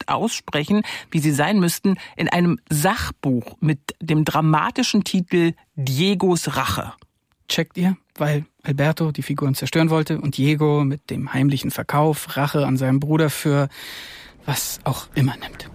nicht aussprechen, wie sie sein müssten, in einem Sachbuch mit dem dramatischen Titel Diegos Rache. Checkt ihr? Weil Alberto die Figuren zerstören wollte und Diego mit dem heimlichen Verkauf Rache an seinem Bruder für was auch immer nimmt.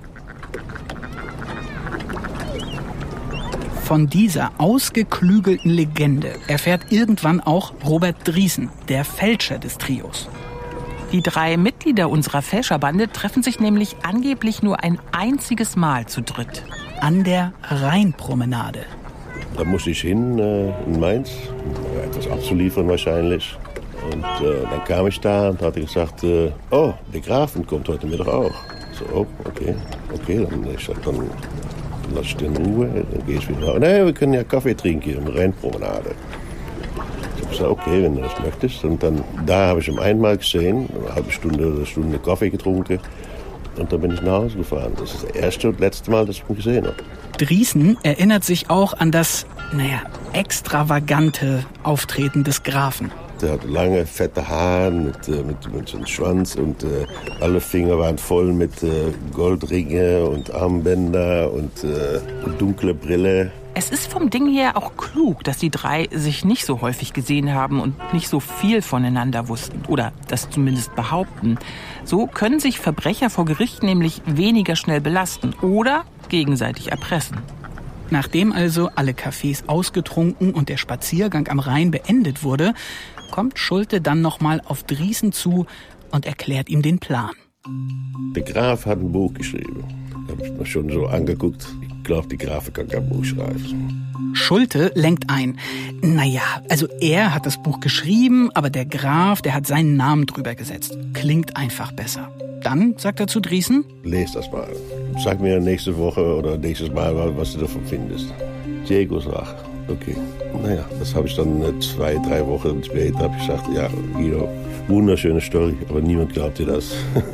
Von dieser ausgeklügelten Legende erfährt irgendwann auch Robert Drießen, der Fälscher des Trios. Die 3 Mitglieder unserer Fälscherbande treffen sich nämlich angeblich nur ein einziges Mal zu dritt. An der Rheinpromenade. Da musste ich hin in Mainz, etwas abzuliefern wahrscheinlich. Und dann kam ich da und hatte gesagt, oh, der Grafen kommt heute Mittag auch. So, oh, okay, dann lass ich den in Ruhe, dann gehe ich wieder raus. Nee, wir können ja Kaffee trinken in der Rheinpromenade. Ich habe gesagt, okay, wenn du das möchtest. Und dann, da habe ich ihn einmal gesehen, eine halbe Stunde oder Stunde Kaffee getrunken. Und dann bin ich nach Hause gefahren. Das ist das erste und letzte Mal, dass ich ihn gesehen habe. Drießen erinnert sich auch an das, extravagante Auftreten des Grafen. Der hat lange, fette Haare mit so einem Schwanz und alle Finger waren voll mit Goldringe und Armbänder und dunkle Brille. Es ist vom Ding her auch klug, dass die 3 sich nicht so häufig gesehen haben und nicht so viel voneinander wussten. Oder das zumindest behaupten. So können sich Verbrecher vor Gericht nämlich weniger schnell belasten oder gegenseitig erpressen. Nachdem also alle Cafés ausgetrunken und der Spaziergang am Rhein beendet wurde, kommt Schulte dann nochmal auf Drießen zu und erklärt ihm den Plan. Der Graf hat ein Buch geschrieben. Da habe ich mir schon so angeguckt. Ich glaube, die Graf kann kein Buch schreiben. Schulte lenkt ein. Also er hat das Buch geschrieben, aber der Graf, der hat seinen Namen drüber gesetzt. Klingt einfach besser. Dann sagt er zu Drießen: Lies das mal. Sag mir nächste Woche oder nächstes Mal, was du davon findest. Diegos Rache. Okay. Das habe ich dann 2-3 Wochen später habe ich gesagt, ja, Guido, wunderschöne Story, aber niemand glaubt dir das.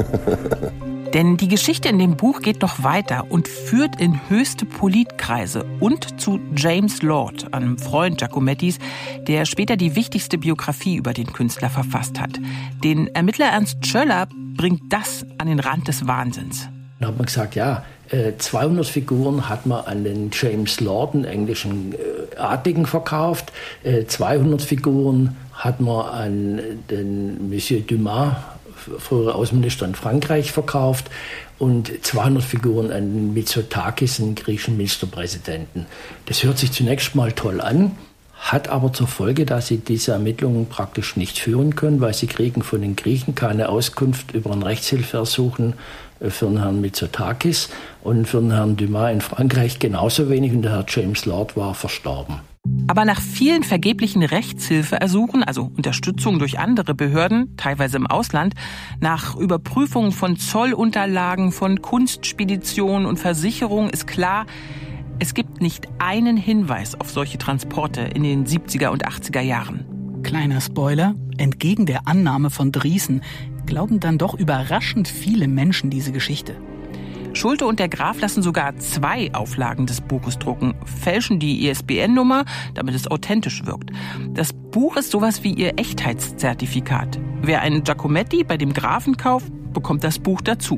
Denn die Geschichte in dem Buch geht noch weiter und führt in höchste Politkreise und zu James Lord, einem Freund Giacomettis, der später die wichtigste Biografie über den Künstler verfasst hat. Den Ermittler Ernst Schöller bringt das an den Rand des Wahnsinns. Dann hat man gesagt, 200 Figuren hat man an den James Lord, einen englischen Adligen, verkauft. 200 Figuren hat man an den Monsieur Dumas, früherer Außenminister in Frankreich, verkauft. Und 200 Figuren an den Mitsotakis, einen griechischen Ministerpräsidenten. Das hört sich zunächst mal toll an, hat aber zur Folge, dass sie diese Ermittlungen praktisch nicht führen können, weil sie kriegen von den Griechen keine Auskunft über ein Rechtshilfeersuchen für den Herrn Mitsotakis und für den Herrn Dumas in Frankreich genauso wenig, und der Herr James Lord war verstorben. Aber nach vielen vergeblichen Rechtshilfeersuchen, also Unterstützung durch andere Behörden, teilweise im Ausland, nach Überprüfung von Zollunterlagen, von Kunstspeditionen und Versicherungen ist klar, es gibt nicht einen Hinweis auf solche Transporte in den 70er und 80er Jahren. Kleiner Spoiler, entgegen der Annahme von Drießen glauben dann doch überraschend viele Menschen diese Geschichte. Schulte und der Graf lassen sogar 2 Auflagen des Buches drucken, fälschen die ISBN-Nummer, damit es authentisch wirkt. Das Buch ist sowas wie ihr Echtheitszertifikat. Wer einen Giacometti bei dem Grafen kauft, bekommt das Buch dazu.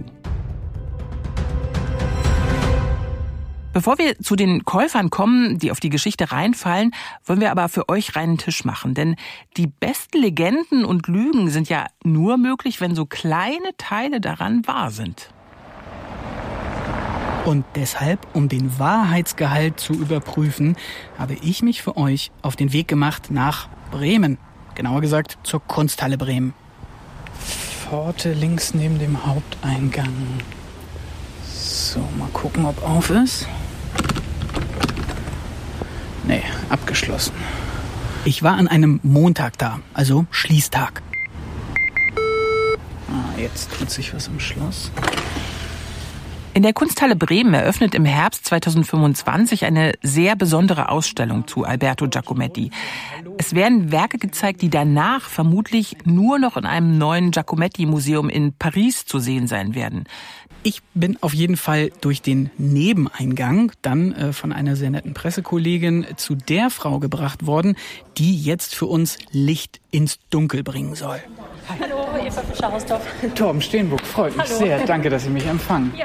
Bevor wir zu den Käufern kommen, die auf die Geschichte reinfallen, wollen wir aber für euch reinen Tisch machen. Denn die besten Legenden und Lügen sind ja nur möglich, wenn so kleine Teile daran wahr sind. Und deshalb, um den Wahrheitsgehalt zu überprüfen, habe ich mich für euch auf den Weg gemacht nach Bremen. Genauer gesagt zur Kunsthalle Bremen. Pforte links neben dem Haupteingang. So, mal gucken, ob auf ist. Nee, abgeschlossen. Ich war an einem Montag da, also Schließtag. Jetzt tut sich was im Schloss. In der Kunsthalle Bremen eröffnet im Herbst 2025 eine sehr besondere Ausstellung zu Alberto Giacometti. Es werden Werke gezeigt, die danach vermutlich nur noch in einem neuen Giacometti-Museum in Paris zu sehen sein werden. Ich bin auf jeden Fall durch den Nebeneingang dann von einer sehr netten Pressekollegin zu der Frau gebracht worden, die jetzt für uns Licht ins Dunkel bringen soll. Hallo, Eva Fischer-Hausdorff. Torben Steenbuck, freut mich sehr. Danke, dass Sie mich empfangen. Ja,